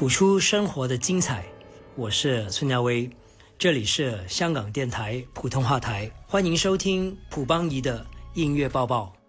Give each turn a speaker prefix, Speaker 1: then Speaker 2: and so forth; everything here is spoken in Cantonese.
Speaker 1: 谱出生活的精彩，我是孙家威，这里是香港电台普通话台，欢迎收听蒲邦仪的音乐报报。